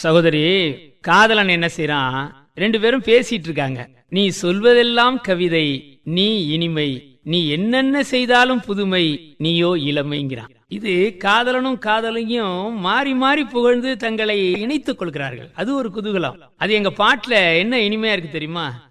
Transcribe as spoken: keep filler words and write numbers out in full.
சகோதரி, காதலன் என்ன செய்யறான்? ரெண்டு பேரும் பேசிட்டு இருக்காங்க. நீ சொல்வதெல்லாம் கவிதை, நீ இனிமை, நீ என்னென்ன செய்தாலும் புதுமை, நீயோ இளமைங்கிறான். இது காதலனும் காதலையும் மாறி மாறி புகழ்ந்து தங்களை இணைத்துக் கொள்கிறார்கள். அது ஒரு குதூகலம். அது எங்க பாட்டுல என்ன இனிமையா இருக்கு தெரியுமா?